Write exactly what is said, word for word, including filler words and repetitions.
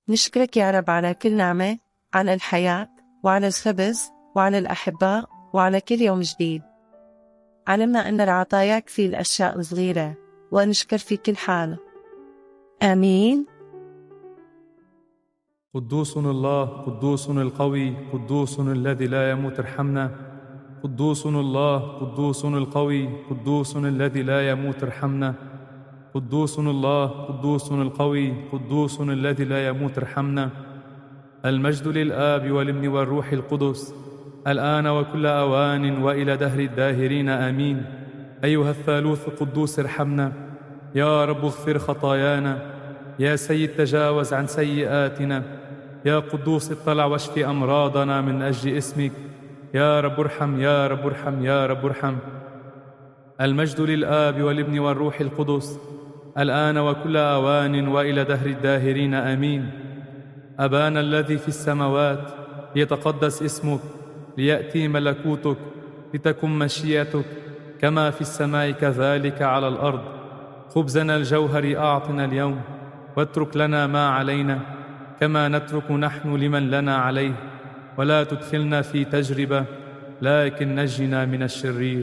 نشكرك يا رب على كل نعمة، على الحياة وعلى الخبز وعلى الأحباء وعلى كل يوم جديد. علمنا أن العطايا يكفي الأشياء الصغيرة، ونشكر في كل حال. آمين. قدوس الله، قدوس القوي، قدوس الذي لا يموت ارحمنا. قدوس الله، قدوس القوي، قدوس الذي لا يموت ارحمنا. قدوس الله، قدوس القوي، قدوس الذي لا يموت ارحمنا. المجد للآب والابن والروح القدس، الآن وكل أوان وإلى دهر الداهرين آمين. أيها الثالوث القدوس ارحمنا. يا رب اغفر خطايانا. يا سيد تجاوز عن سيئاتنا. يا قدوس اطلع واشف أمراضنا من أجل اسمك. يا رب ارحم، يا رب ارحم، يا رب ارحم. المجد للآب والابن والروح القدس، الآن وكل أوان وإلى دهر الداهرين آمين. أبانا الذي في السماوات، ليتقدس اسمك، ليأتي ملكوتك، لتكن مشيئتك كما في السماء كذلك على الأرض. خبزنا الجوهري أعطنا اليوم، واترك لنا ما علينا كما نترك نحن لمن لنا عليه، ولا تدخلنا في تجربة، لكن نجنا من الشرير.